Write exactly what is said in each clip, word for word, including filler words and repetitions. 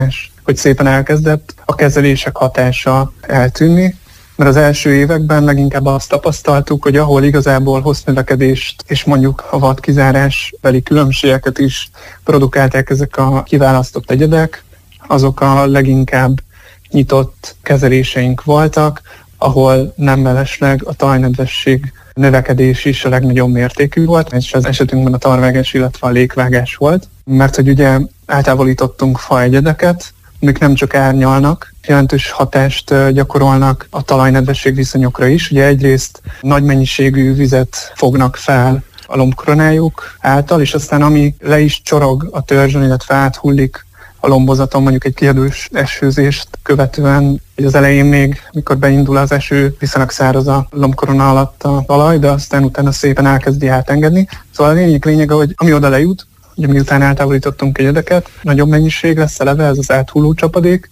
hogy szépen elkezdett a kezelések hatása eltűnni, mert az első években leginkább azt tapasztaltuk, hogy ahol igazából hossznövekedést és mondjuk a vadkizárás beli különbségeket is produkálták ezek a kiválasztott egyedek, azok a leginkább nyitott kezeléseink voltak, ahol nem mellesleg a talajnedvesség növekedés is a legnagyobb mértékű volt, és az esetünkben a tarvágás, illetve a lékvágás volt, mert hogy ugye eltávolítottunk faegyedeket, amik nem csak árnyalnak, jelentős hatást gyakorolnak a talajnedvesség viszonyokra is. Ugye egyrészt nagy mennyiségű vizet fognak fel a lombkoronájuk által, és aztán ami le is csorog a törzsön, illetve áthullik a lombozaton, mondjuk egy kiadós esőzést követően, hogy az elején még, mikor beindul az eső, viszonylag száraz a lombkorona alatt a talaj, de aztán utána szépen elkezdi átengedni. Szóval a lényeg lényege, hogy ami oda lejut, ugye miután eltávolítottunk egyedeket, nagyobb mennyiség lesz eleve, ez az áthulló csapadék,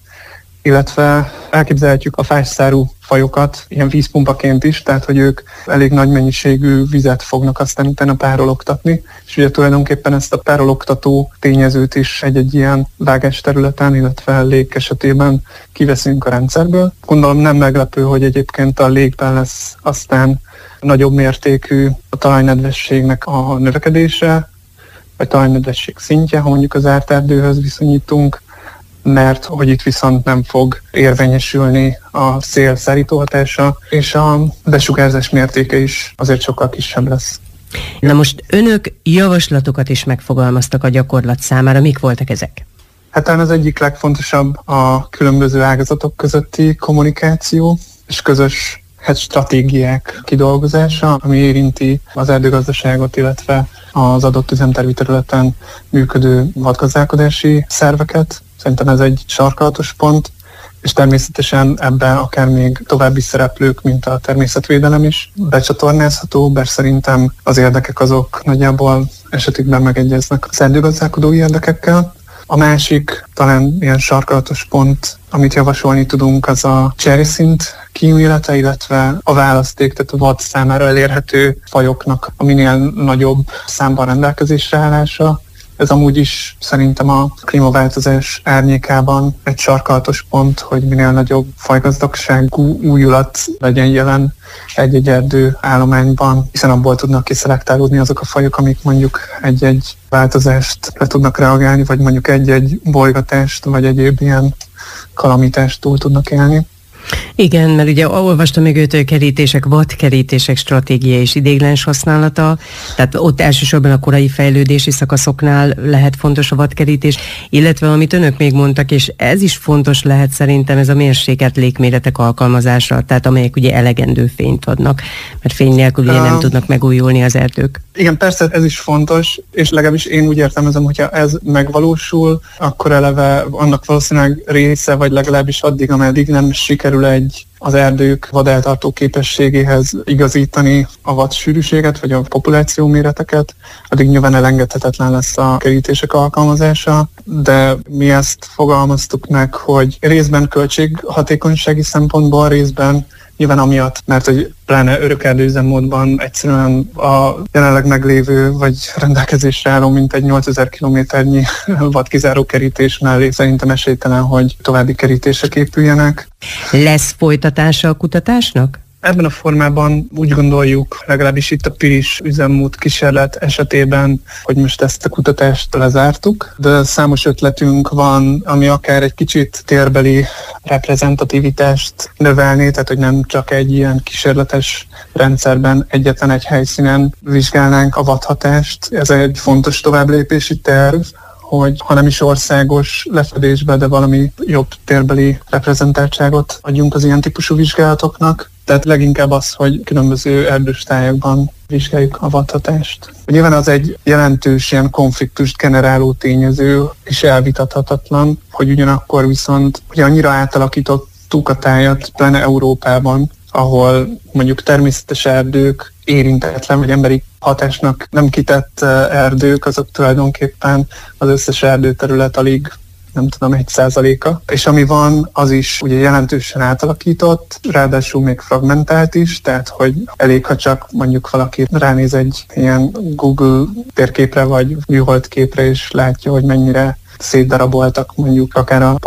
illetve elképzelhetjük a fásszárú fajokat ilyen vízpumpaként is, tehát hogy ők elég nagy mennyiségű vizet fognak aztán utána párologtatni, és ugye tulajdonképpen ezt a párologtató tényezőt is egy-egy ilyen vágás területen, illetve lég esetében kiveszünk a rendszerből. Gondolom nem meglepő, hogy egyébként a légben lesz aztán nagyobb mértékű a talajnedvességnek a növekedése, vagy talajnedvesség szintje, ha mondjuk az zárt erdőhöz viszonyítunk, mert hogy itt viszont nem fog érvényesülni a szél szárító hatása, és a besugárzás mértéke is azért sokkal kisebb lesz. Na most önök javaslatokat is megfogalmaztak a gyakorlat számára, mik voltak ezek? Hát talán az egyik legfontosabb a különböző ágazatok közötti kommunikáció és közös hát, stratégiák kidolgozása, ami érinti az erdőgazdaságot, illetve az adott üzemtervi területen működő vadgazdálkodási szerveket. Szerintem ez egy sarkalatos pont, és természetesen ebben akár még további szereplők, mint a természetvédelem is becsatornázható, bár szerintem az érdekek azok nagyjából esetükben megegyeznek az erdőgazdálkodói érdekekkel. A másik, talán ilyen sarkalatos pont, amit javasolni tudunk, az a cserjeszint kiűlete, illetve a választék, tehát a vad számára elérhető fajoknak a minél nagyobb számban rendelkezésre állása. Ez amúgy is szerintem a klímaváltozás árnyékában egy sarkalatos pont, hogy minél nagyobb fajgazdagságú újulat legyen jelen egy-egy erdő állományban, hiszen abból tudnak kiszelektálódni azok a fajok, amik mondjuk egy-egy változást le tudnak reagálni, vagy mondjuk egy-egy bolygatást, vagy egyéb ilyen kalamitást túl tudnak élni. Igen, mert ugye olvastam még őtől kerítések, vadkerítések stratégia és ideiglenes használata, tehát ott elsősorban a korai fejlődési szakaszoknál lehet fontos a vadkerítés, illetve amit önök még mondtak, és ez is fontos lehet szerintem, ez a mérsékelt légméretek alkalmazása, tehát amelyek ugye elegendő fényt adnak, mert fény nélkül ugye nem tudnak megújulni az erdők. Igen, persze ez is fontos, és legalábbis én úgy értelmezem, hogyha ez megvalósul, akkor eleve annak valószínűleg része, vagy legalábbis addig, ameddig nem sikerül egy az erdők vadeltartó képességéhez igazítani a vadsűrűséget, vagy a populáció méreteket, addig nyilván elengedhetetlen lesz a kerítések alkalmazása, de mi ezt fogalmaztuk meg, hogy részben költséghatékonysági szempontból, részben nyilván amiatt, mert hogy pláne örökerdőüzemmódban egyszerűen a jelenleg meglévő vagy rendelkezésre álló mintegy nyolcezer kilométernyi vadkizáró kerítés mellé szerintem esélytelen, hogy további kerítések épüljenek. Lesz folytatása a kutatásnak? Ebben a formában úgy gondoljuk, legalábbis itt a Piris üzemmód kísérlet esetében, hogy most ezt a kutatást lezártuk, de számos ötletünk van, ami akár egy kicsit térbeli reprezentativitást növelné, tehát hogy nem csak egy ilyen kísérletes rendszerben egyetlen egy helyszínen vizsgálnánk a vadhatást. Ez egy fontos továbblépési terv, hogy ha nem is országos lefedésbe, de valami jobb térbeli reprezentáltságot adjunk az ilyen típusú vizsgálatoknak. Tehát leginkább az, hogy különböző erdős tájakban vizsgáljuk a vadhatást. Nyilván az egy jelentős ilyen konfliktust generáló tényező, és elvitathatatlan, hogy ugyanakkor viszont ugye annyira átalakítottuk a tájat, pláne Európában, ahol mondjuk természetes erdők, érintetlen vagy emberi hatásnak nem kitett erdők, azok tulajdonképpen az összes erdőterület alig, nem tudom, egy százaléka. És ami van, az is ugye jelentősen átalakított, ráadásul még fragmentált is, tehát hogy elég, ha csak mondjuk valaki ránéz egy ilyen Google térképre vagy műhold képre, és látja, hogy mennyire szétdaraboltak mondjuk akár a